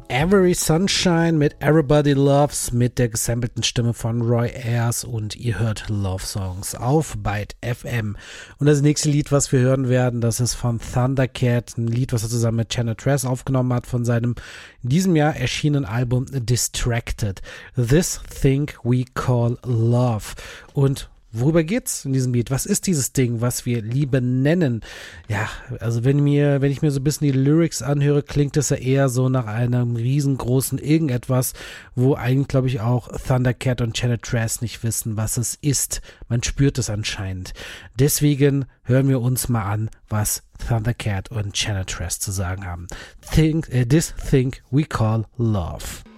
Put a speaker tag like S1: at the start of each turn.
S1: Every Sunshine mit Everybody Loves mit der gesampelten Stimme von Roy Ayers und ihr hört Love Songs auf Byte FM. Und das nächste Lied, was wir hören werden, das ist von Thundercat, ein Lied, was er zusammen mit Channel Tress aufgenommen hat von seinem in diesem Jahr erschienenen Album Distracted. This Thing We Call Love. Und worüber geht's in diesem Lied? Was ist dieses Ding, was wir Liebe nennen? Ja, also wenn ich mir so ein bisschen die Lyrics anhöre, klingt es ja eher so nach einem riesengroßen Irgendetwas, wo eigentlich, glaube ich, auch Thundercat und Channel Tress nicht wissen, was es ist. Man spürt es anscheinend. Deswegen hören wir uns mal an, was Thundercat und Channel Tress zu sagen haben. This Thing We Call Love.